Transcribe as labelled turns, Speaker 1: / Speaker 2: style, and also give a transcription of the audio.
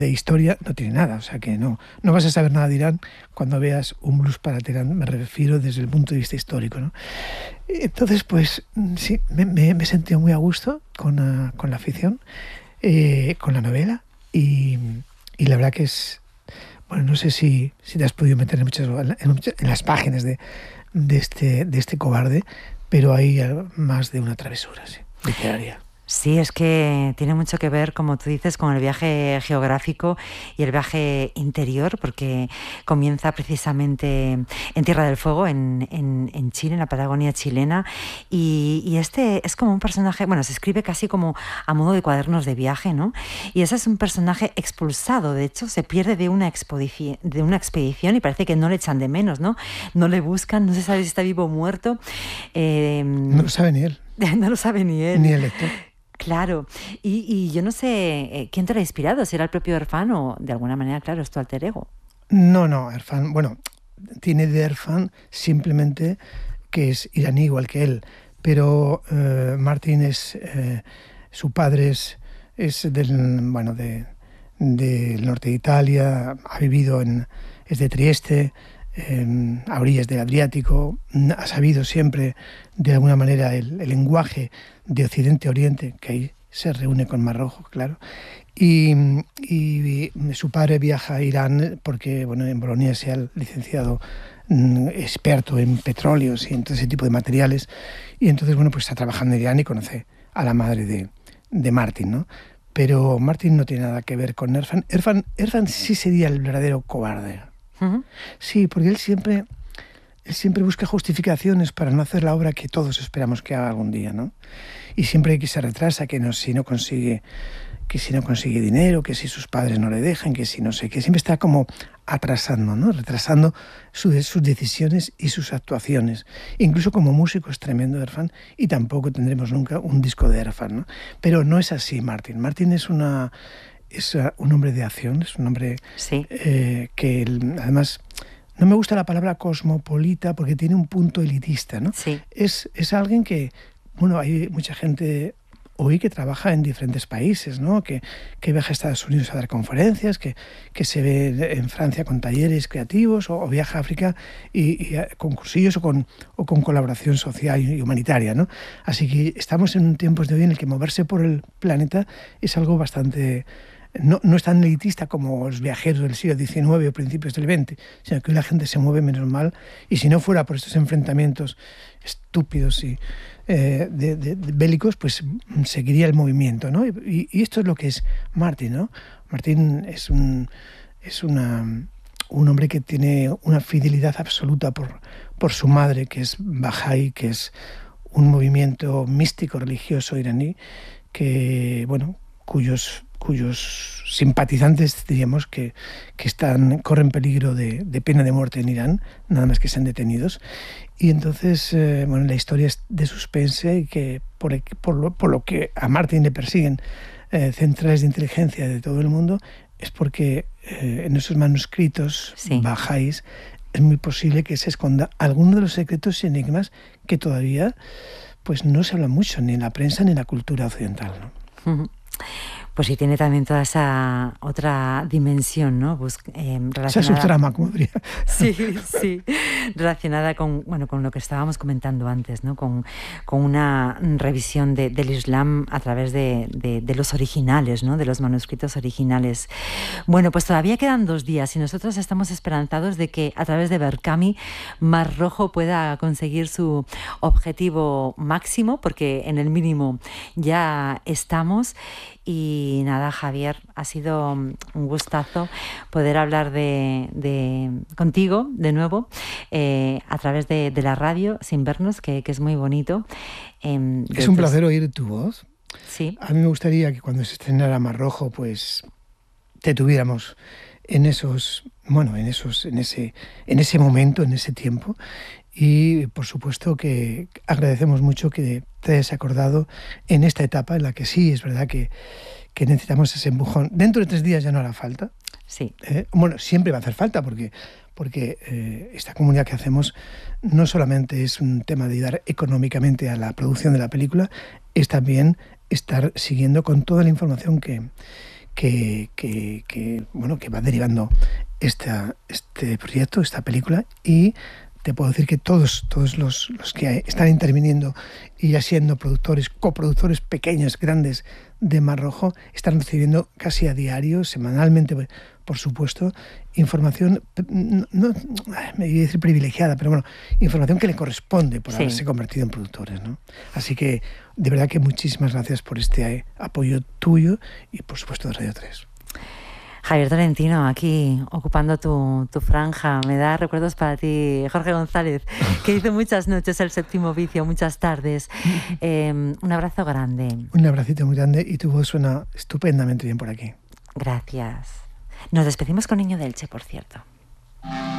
Speaker 1: de historia no tiene nada, o sea que no vas a saber nada de Irán cuando veas un blues para Teherán, me refiero desde el punto de vista histórico, ¿no? Entonces, pues sí, me he sentido muy a gusto con la ficción, con la novela, y la verdad que es, bueno, no sé si te has podido meter en las páginas de este cobarde, pero hay más de una travesura, sí, literaria.
Speaker 2: Sí, es que tiene mucho que ver, como tú dices, con el viaje geográfico y el viaje interior, porque comienza precisamente en Tierra del Fuego, en Chile, en la Patagonia chilena, y este es como un personaje, bueno, se escribe casi como a modo de cuadernos de viaje, ¿no? Y ese es un personaje expulsado, de hecho, se pierde de una expedición y parece que no le echan de menos, ¿no? No le buscan, no se sabe si está vivo o muerto.
Speaker 1: No lo sabe ni él.
Speaker 2: No lo sabe ni él.
Speaker 1: Ni el lector.
Speaker 2: Claro, y yo no sé quién te lo ha inspirado, si era el propio Erfan o de alguna manera, claro, es tu alter ego.
Speaker 1: No, Erfan, bueno, tiene de Erfan simplemente que es iraní igual que él, pero Martin su padre es del norte de Italia, ha vivido es de Trieste, a orillas del Adriático, ha sabido siempre de alguna manera el lenguaje de Occidente a Oriente, que ahí se reúne con Mar Rojo, claro, y su padre viaja a Irán porque, bueno, en Bolonia se ha licenciado experto en petróleos y en todo ese tipo de materiales, y entonces, bueno, pues está trabajando en Irán y conoce a la madre de Martin, ¿no? Pero Martin no tiene nada que ver con Erfan. Erfan sí sería el verdadero cobarde.
Speaker 2: Uh-huh.
Speaker 1: Sí, porque él siempre busca justificaciones para no hacer la obra que todos esperamos que haga algún día, ¿no? Y siempre que se retrasa, si no consigue dinero, que si sus padres no le dejan, que si no sé qué, siempre está como atrasando, ¿no? Retrasando sus decisiones y sus actuaciones. Incluso como músico es tremendo Erfan, y tampoco tendremos nunca un disco de Erfan, ¿no? Pero no es así Martin. Martin es un hombre de acción, es un hombre
Speaker 2: sí.
Speaker 1: Que además no me gusta la palabra cosmopolita porque tiene un punto elitista, ¿no?
Speaker 2: Sí.
Speaker 1: Es alguien que, bueno, hay mucha gente hoy que trabaja en diferentes países, ¿no? Que viaja a Estados Unidos a dar conferencias, que se ve en Francia con talleres creativos, o viaja a África y con cursillos o con colaboración social y humanitaria, ¿no? Así que estamos en tiempos de hoy en el que moverse por el planeta es algo bastante... No es tan elitista como los viajeros del siglo XIX o principios del XX, sino que hoy la gente se mueve menos mal, y si no fuera por estos enfrentamientos estúpidos y bélicos, pues seguiría el movimiento, ¿no? Y esto es lo que es Martin, ¿no? Martin es un hombre que tiene una fidelidad absoluta por su madre, que es Bahá'í, que es un movimiento místico religioso iraní, que, bueno, cuyos simpatizantes, diríamos, que corren peligro de pena de muerte en Irán, nada más que sean detenidos. Y entonces, bueno, la historia es de suspense, y que por lo que a Martin le persiguen centrales de inteligencia de todo el mundo, es porque en esos manuscritos bajáis es muy posible que se esconda alguno de los secretos y enigmas que todavía pues no se habla mucho ni en la prensa ni en la cultura occidental, ¿no?
Speaker 2: Uh-huh. Pues sí, tiene también toda esa otra dimensión, ¿no?
Speaker 1: Relacionada... Esa subtrama, como diría.
Speaker 2: Sí, relacionada con lo que estábamos comentando antes, ¿no? Con una revisión del Islam a través de los originales, ¿no? De los manuscritos originales. Bueno, pues todavía quedan 2 días y nosotros estamos esperanzados de que a través de Berkami Mar Rojo pueda conseguir su objetivo máximo, porque en el mínimo ya estamos. Y nada, Javier, ha sido un gustazo poder hablar contigo de nuevo a través de la radio, sin vernos, que es muy bonito.
Speaker 1: Es un placer oír tu voz.
Speaker 2: Sí.
Speaker 1: A mí me gustaría que cuando se estrenara Mar Rojo, pues te tuviéramos en ese momento, en ese tiempo. Y por supuesto que agradecemos mucho que te hayas acordado en esta etapa en la que sí, es verdad que necesitamos ese empujón. Dentro de 3 días ya no hará falta.
Speaker 2: Sí.
Speaker 1: Bueno, siempre va a hacer falta porque esta comunidad que hacemos no solamente es un tema de ayudar económicamente a la producción de la película, es también estar siguiendo con toda la información que bueno, que va derivando este proyecto, esta película, y te puedo decir que todos los que están interviniendo y ya siendo productores, coproductores pequeños, grandes de Mar Rojo, están recibiendo casi a diario, semanalmente, por supuesto, información, no me iba a decir privilegiada, pero bueno, información que le corresponde por haberse convertido en productores, ¿no? Así que, de verdad que muchísimas gracias por este apoyo tuyo y, por supuesto, de Radio 3.
Speaker 2: Javier Tolentino, aquí ocupando tu franja. Me da recuerdos para ti, Jorge González, que hizo muchas noches El Séptimo Vicio, muchas tardes. Un abrazo grande.
Speaker 1: Un abracito muy grande, y tu voz suena estupendamente bien por aquí.
Speaker 2: Gracias. Nos despedimos con Niño de Elche, por cierto.